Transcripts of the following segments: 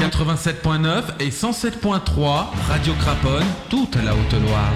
87.9 et 107.3, Radio Craponne, toute la Haute-Loire.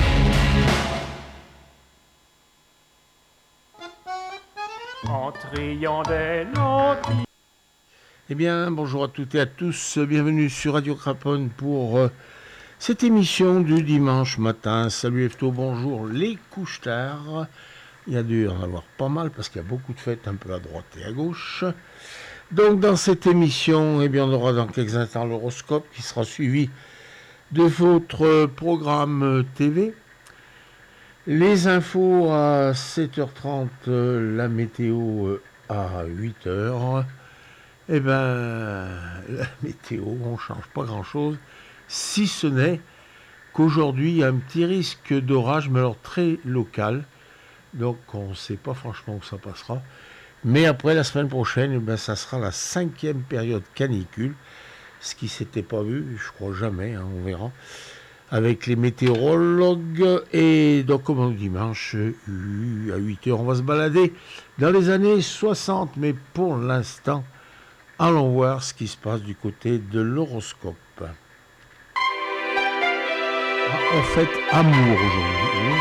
En triandelle, en triandelle. Eh bien, bonjour à toutes et à tous, bienvenue sur Radio Craponne pour cette émission du dimanche matin. Salut Efto, bonjour les couches-tard. Il y a dû en avoir pas mal parce qu'il y a beaucoup de fêtes un peu à droite et à gauche. Donc dans cette émission, eh bien, on aura dans quelques instants l'horoscope qui sera suivi de votre programme TV. Les infos à 7h30, la météo à 8h. Eh bien, la météo, on ne change pas grand-chose, si ce n'est qu'aujourd'hui, il y a un petit risque d'orage, mais alors très local. Donc, on ne sait pas franchement où ça passera. Mais après, la semaine prochaine, eh bien, ça sera la 5e période canicule, ce qui ne s'était pas vu, je crois jamais, hein, on verra, avec les météorologues. Et donc, comme dimanche, à 8h, on va se balader dans les années 60, mais pour l'instant, allons voir ce qui se passe du côté de l'horoscope. On fête amour aujourd'hui.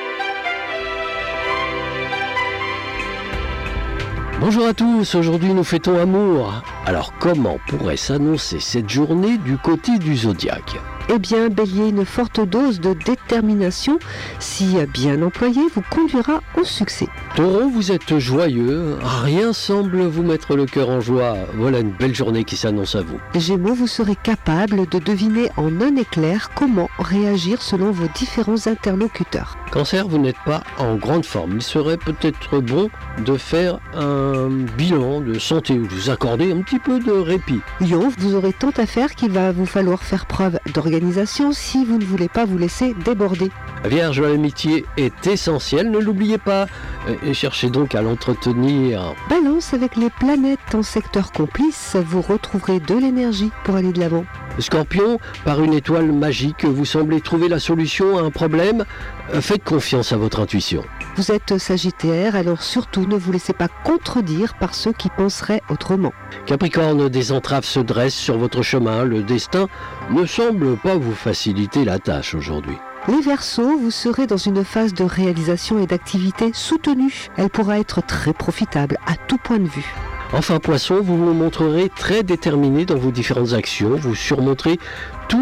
Bonjour à tous, aujourd'hui nous fêtons amour. Alors comment pourrait s'annoncer cette journée du côté du zodiaque ? Eh bien, Bélier, une forte dose de détermination, si bien employée, vous conduira au succès. Taureau, vous êtes joyeux, rien semble vous mettre le cœur en joie. Voilà une belle journée qui s'annonce à vous. Gémeaux, vous serez capable de deviner en un éclair comment réagir selon vos différents interlocuteurs. Cancer, vous n'êtes pas en grande forme. Il serait peut-être bon de faire un bilan de santé ou de vous accorder un petit peu de répit. Lion, vous aurez tant à faire qu'il va vous falloir faire preuve d'organisation si vous ne voulez pas vous laisser déborder. Vierge, l'amitié est essentielle, ne l'oubliez pas, et cherchez donc à l'entretenir. Balance, avec les planètes en secteur complice, vous retrouverez de l'énergie pour aller de l'avant. Scorpion, par une étoile magique, vous semblez trouver la solution à un problème. Faites confiance à votre intuition. Vous êtes Sagittaire, alors surtout ne vous laissez pas contredire par ceux qui penseraient autrement. Capricorne, des entraves se dressent sur votre chemin. Le destin ne semble pas vous faciliter la tâche aujourd'hui. Les Verseaux, vous serez dans une phase de réalisation et d'activité soutenue. Elle pourra être très profitable à tout point de vue. Enfin Poisson, vous vous montrerez très déterminé dans vos différentes actions. Vous surmonterez